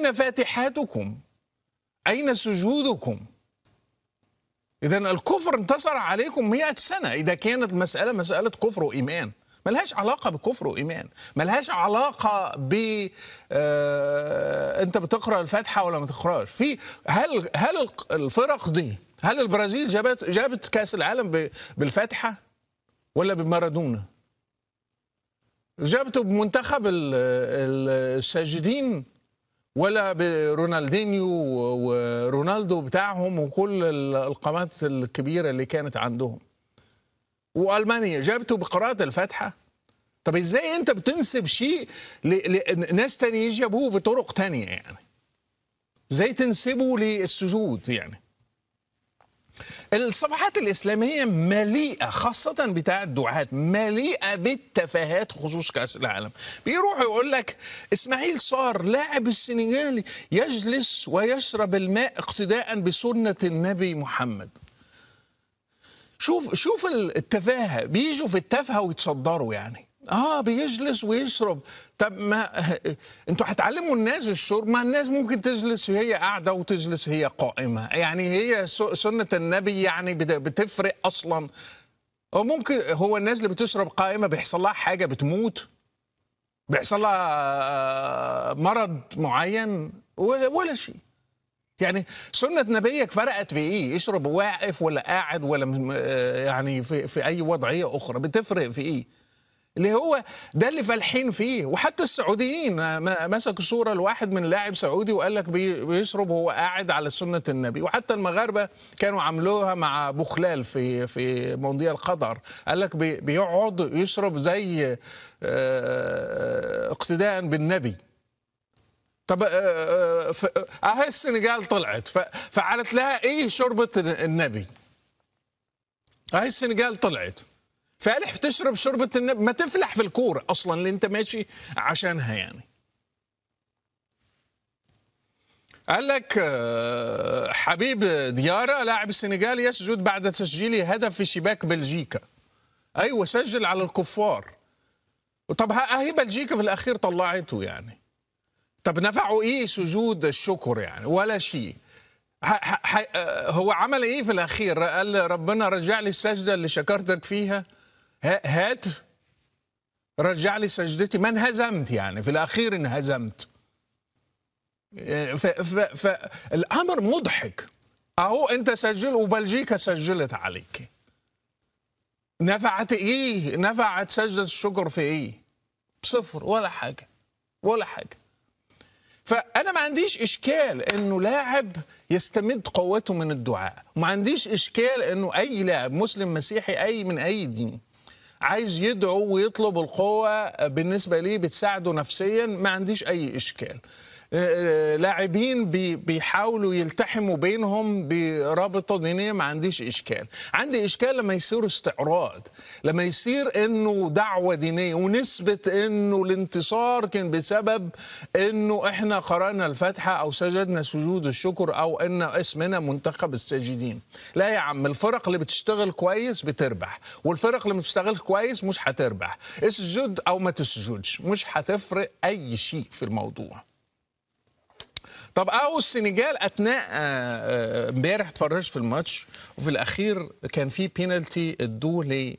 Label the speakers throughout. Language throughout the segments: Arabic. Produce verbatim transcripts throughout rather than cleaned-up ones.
Speaker 1: أين فاتحاتكم؟ أين سجودكم؟ إذا الكفر انتصر عليكم مئة سنة إذا كانت المسألة مسألة كفر وإيمان. ملهاش علاقة بكفر وإيمان، ملهاش علاقة ب آه... أنت بتقرأ الفاتحة ولا ما تقرأش. في هل هل الفرق دي، هل البرازيل جابت جابت كأس العالم ب... بالفاتحة ولا بمارادونا؟ جابته بمنتخب الساجدين ولا برونالدينيو ورونالدو بتاعهم وكل القامات الكبيرة اللي كانت عندهم؟ وألمانيا جابته بقراءة الفاتحة؟ طب ازاي انت بتنسب شيء لناس تانيين جابوه بطرق تانية؟ يعني ازاي تنسبه للسجود؟ يعني الصفحات الإسلامية مليئة، خاصة بتاع الدعاة، مليئة بالتفاهات خصوص كأس العالم. بيروح يقول لك إسماعيل صار لاعب السنغالي يجلس ويشرب الماء اقتداء بسنة النبي محمد. شوف شوف التفاهة، بيجوا في التفاهة ويتصدروا. يعني اه بيجلس ويشرب. طب ما انتوا هتعلموا الناس الشرب؟ ما الناس ممكن تجلس وهي قاعده وتجلس هي قائمه. يعني هي سنه النبي يعني بتفرق اصلا؟ او ممكن هو الناس اللي بتشرب قائمه بيحصل لها حاجه، بتموت، بيحصل لها مرض معين ولا, ولا شيء. يعني سنة نبيك فرقت في ايه؟ يشرب واقف ولا قاعد ولا يعني في, في اي وضعية اخرى؟ بتفرق في ايه؟ اللي هو ده اللي فالحين فيه. وحتى السعوديين مسكوا صورة لواحد من لاعب سعودي وقال لك بيشرب وهو قاعد على سنة النبي. وحتى المغاربة كانوا عملوها مع بوخلال في في مونديال قطر، قال لك بيقعد يشرب زي اقتداء بالنبي. طب اهي السنغال طلعت فعلت لها ايه شربة النبي؟ اهي السنغال طلعت فالح تشرب شربة النبي، ما تفلح في الكورة اصلا اللي انت ماشي عشانها. يعني قال لك حبيب ديارة لاعب السنغال يسجد بعد تسجيل هدف في شباك بلجيكا. ايوه سجل على الكفار. طب اهي بلجيكا في الاخير طلعته. يعني طب نفعوا ايه سجود الشكر؟ يعني ولا شيء. هو عمل ايه في الاخير؟ قال ربنا رجع لي السجده اللي شكرتك فيها، هات رجع لي سجدتي. ما انهزمت يعني في الاخير، انهزمت. فالامر مضحك. اهو انت سجل وبلجيكا سجلت عليك. نفعت ايه؟ نفعت سجده الشكر في ايه؟ صفر، ولا حاجه ولا حاجه. فأنا ما عنديش إشكال إنه لاعب يستمد قوته من الدعاء، وما عنديش إشكال إنه أي لاعب مسلم مسيحي أي من أي دين عايز يدعو ويطلب القوة بالنسبة ليه بتساعده نفسيا، ما عنديش أي إشكال. لاعبين بيحاولوا يلتحموا بينهم برابطة دينية، ما عنديش إشكال. عندي إشكال لما يصير استعراض، لما يصير إنه دعوة دينية ونثبت إنه الانتصار كان بسبب إنه إحنا قرأنا الفاتحة أو سجدنا سجود الشكر أو إن اسمنا منتخب الساجدين. لا يا عم، الفرق اللي بتشتغل كويس بتربح، والفرق اللي ما بتشتغلش كويس مش هتربح. اسجد أو ما تسجدش مش هتفرق أي شيء في الموضوع. طب او السنغال اثناء امبارح اتفرجت في الماتش وفي الاخير كان في بينالتي ادوه ل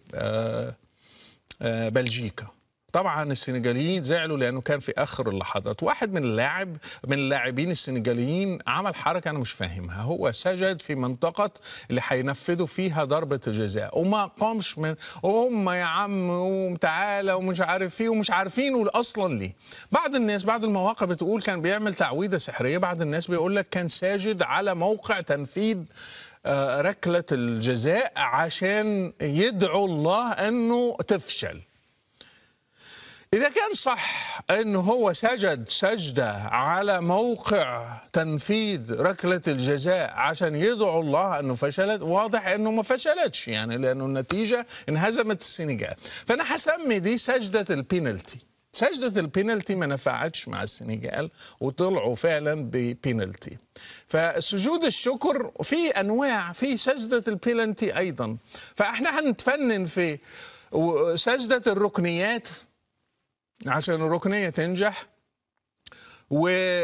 Speaker 1: بلجيكا. طبعا السنغاليين زعلوا لانه كان في اخر اللحظات. واحد من اللاعب من اللاعبين السنغاليين عمل حركه انا مش فاهمها. هو سجد في منطقه اللي هينفذوا فيها ضربه الجزاء وما قامش من وهم يا عم وتعالى ومش عارف ايه ومش عارفين اصلا ليه. بعض الناس بعض المواقع بتقول كان بيعمل تعويذه سحريه، بعض الناس بيقول لك كان ساجد على موقع تنفيذ ركله الجزاء عشان يدعو الله انه تفشل. إذا كان صح أنه هو سجد سجدة على موقع تنفيذ ركلة الجزاء عشان يدعو الله أنه فشلت، واضح أنه ما فشلتش يعني، لأنه النتيجة انهزمت السنغال. فأنا هسمي دي سجدة البينالتي. سجدة البينالتي ما نفعتش مع السنغال وطلعوا فعلا ببينالتي. فسجود الشكر في أنواع، في سجدة البينالتي أيضا. فإحنا هنتفنن في سجدة الركنيات عشان الركنية تنجح و